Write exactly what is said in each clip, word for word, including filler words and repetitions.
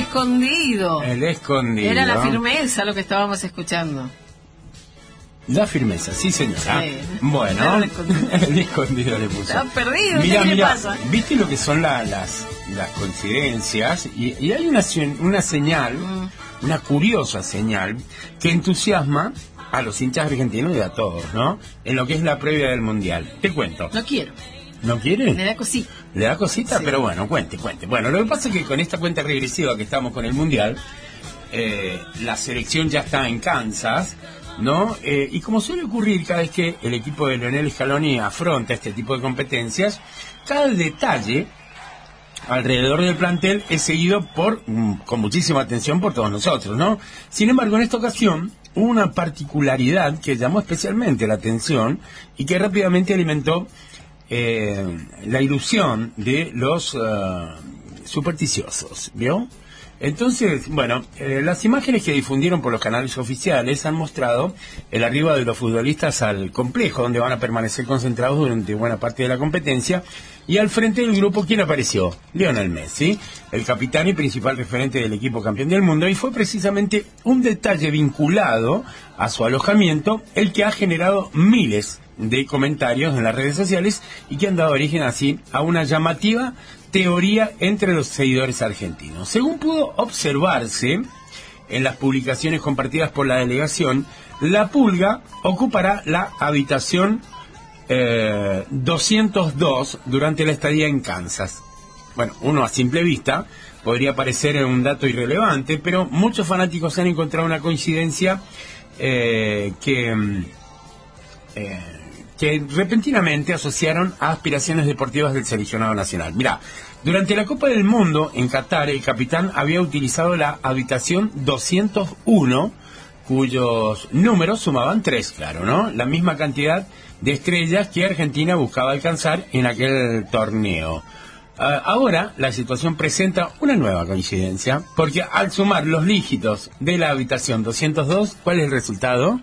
escondido. El escondido. Era la firmeza lo que estábamos escuchando. La firmeza, sí señora. Sí. Bueno, el escondido. El escondido le puso. Está perdido, Mira, ¿qué le mira, pasa? ¿viste lo que son la, las, las coincidencias? Y, y hay una, una señal, mm. una curiosa señal, que entusiasma a los hinchas argentinos y a todos, ¿no? En lo que es la previa del Mundial. Te cuento. No quiero. ¿No quiere? Le da cosita. Le da cosita, sí. Pero bueno, cuente, cuente. Bueno, lo que pasa es que con esta cuenta regresiva que estamos con el Mundial, eh, la selección ya está en Kansas, ¿no? Eh, y como suele ocurrir cada vez que el equipo de Lionel Scaloni afronta este tipo de competencias, cada detalle alrededor del plantel es seguido por mm, con muchísima atención por todos nosotros, ¿no? Sin embargo, en esta ocasión hubo una particularidad que llamó especialmente la atención y que rápidamente alimentó eh, la ilusión de los uh, supersticiosos, ¿vio? Entonces, bueno, eh, las imágenes que difundieron por los canales oficiales han mostrado el arribo de los futbolistas al complejo, donde van a permanecer concentrados durante buena parte de la competencia, y al frente del grupo, ¿quién apareció? Lionel Messi, el capitán y principal referente del equipo campeón del mundo, y fue precisamente un detalle vinculado a su alojamiento el que ha generado miles de comentarios en las redes sociales y que han dado origen así a una llamativa teoría entre los seguidores argentinos. Según pudo observarse en las publicaciones compartidas por la delegación, la Pulga ocupará la habitación eh, doscientos dos durante la estadía en Kansas. Bueno, uno a simple vista podría parecer un dato irrelevante, pero muchos fanáticos han encontrado una coincidencia eh, que... Eh, que repentinamente asociaron a aspiraciones deportivas del seleccionado nacional. Mirá, durante la Copa del Mundo en Qatar, el capitán había utilizado la habitación doscientos uno, cuyos números sumaban tres, claro, ¿no? La misma cantidad de estrellas que Argentina buscaba alcanzar en aquel torneo. Uh, ahora, la situación presenta una nueva coincidencia, porque al sumar los dígitos de la habitación doscientos dos, ¿cuál es el resultado?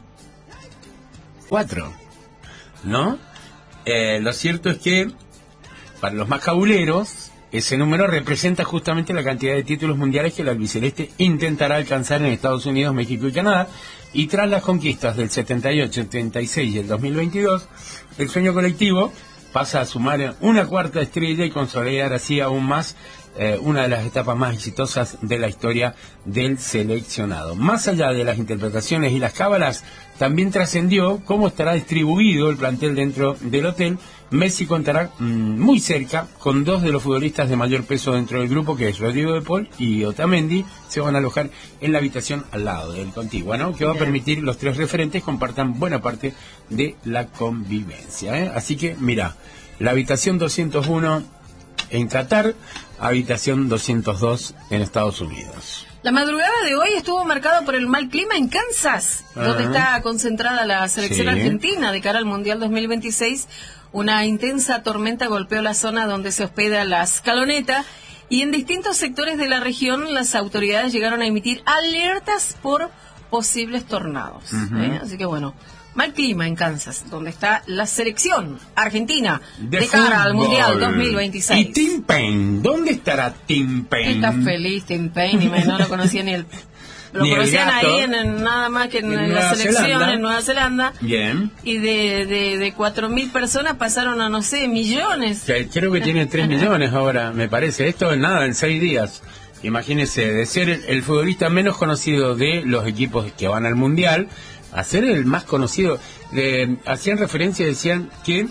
Cuatro. ¿No? Eh, lo cierto es que para los más cabuleros ese número representa justamente la cantidad de títulos mundiales que el albiceleste intentará alcanzar en Estados Unidos, México y Canadá, y tras las conquistas del setenta y ocho, setenta y seis y el dos mil veintidós, el sueño colectivo pasa a sumar una cuarta estrella y consolidar así aún más eh, una de las etapas más exitosas de la historia del seleccionado. Más allá de las interpretaciones y las cábalas, también trascendió cómo estará distribuido el plantel dentro del hotel. Messi contará mmm, muy cerca con dos de los futbolistas de mayor peso dentro del grupo, que es Rodrigo de Paul y Otamendi. Se van a alojar en la habitación al lado del contigua, ¿no? Que va a permitir los tres referentes compartan buena parte de la convivencia, ¿eh? Así que, mira, la habitación doscientos uno en Qatar, habitación doscientos dos en Estados Unidos. La madrugada de hoy estuvo marcada por el mal clima en Kansas, uh-huh. donde está concentrada la selección sí. argentina de cara al Mundial dos mil veintiséis. Una intensa tormenta golpeó la zona donde se hospeda la Scaloneta y en distintos sectores de la región las autoridades llegaron a emitir alertas por posibles tornados. Uh-huh. ¿eh? Así que bueno, mal clima en Kansas, donde está la selección argentina de, de cara al Mundial dos mil veintiséis. ¿Y Tim Payne? ¿Dónde estará Tim Payne? Está feliz Tim Payne, y no lo conocía ni el... Lo ni conocían el gato, ahí en, en nada más que en, en, en la selección Zelanda. en Nueva Zelanda. Bien. Y de, de, de cuatro mil personas pasaron a, no sé, millones. Que, creo que tiene tres millones ahora, me parece. Esto es nada, en seis días. Imagínese, de ser el, el futbolista menos conocido de los equipos que van al Mundial, a ser el más conocido. Eh, hacían referencia, decían que,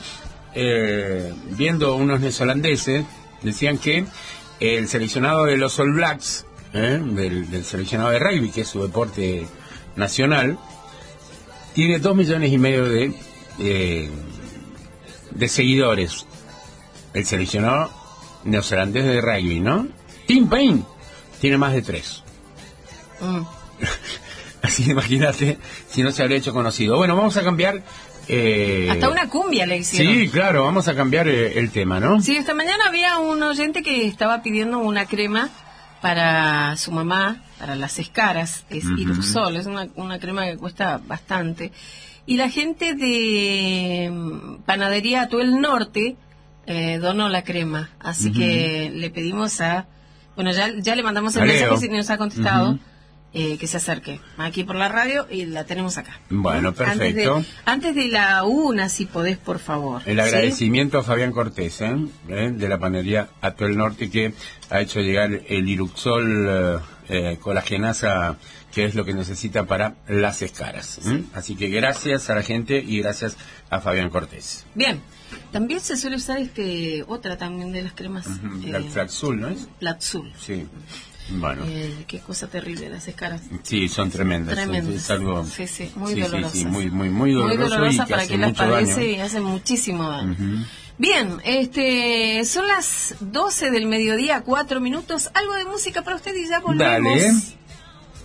eh, viendo unos neozelandeses, decían que el seleccionado de los All Blacks, ¿Eh? Del, del seleccionado de rugby, que es su deporte nacional, tiene dos millones y medio de eh, de seguidores. El seleccionado neozelandés de rugby, ¿no? Tim Payne tiene más de tres. Mm. Así que imagínate si no se habría hecho conocido. Bueno, vamos a cambiar. Eh... Hasta una cumbia le hicieron. Sí, claro, vamos a cambiar eh, el tema, ¿no? Sí, esta mañana había un oyente que estaba pidiendo una crema para su mamá, para las escaras, es uh-huh. Irusol, es una, una crema que cuesta bastante. Y la gente de Panadería Atuel Norte eh, donó la crema, así uh-huh. que le pedimos a Bueno, ya, ya le mandamos el Leo. mensaje si nos ha contestado. Uh-huh. Eh, que se acerque aquí por la radio y la tenemos acá. Bueno, perfecto. Antes de, antes de la una, si podés, por favor. El agradecimiento, ¿sí?, a Fabián Cortés, ¿eh? ¿Eh? de la panadería Atuel Norte, que ha hecho llegar el Iruxol eh, eh, colagenasa, que es lo que necesita para las escaras. ¿eh? Sí. Así que gracias a la gente y gracias a Fabián Cortés. Bien. También se suele usar este otra también de las cremas. Uh-huh. eh, La Flaxul, ¿no es? Flaxul. Sí. Bueno. Eh, qué cosa terrible las escaras. Sí, son tremendas. Tremendas. Es algo. Sí, sí, muy sí, dolorosas. Sí, sí, muy, muy, muy doloroso. Muy dolorosas y para que quien las padece daño. y hacen muchísimo daño. Uh-huh. Bien, este, son las doce del mediodía, cuatro minutos. Algo de música para usted y ya volvemos. Dale.